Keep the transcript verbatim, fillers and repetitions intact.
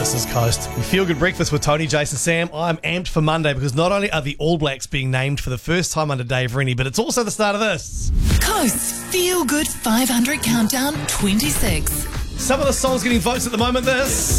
This is Coast. We feel good breakfast with Tony, Jason, Sam. I'm amped for Monday because not only are the All Blacks being named for the first time under Dave Rennie, but it's also the start of this. Coast Feel Good five hundred Countdown twenty-six. Some of the songs getting votes at the moment, this.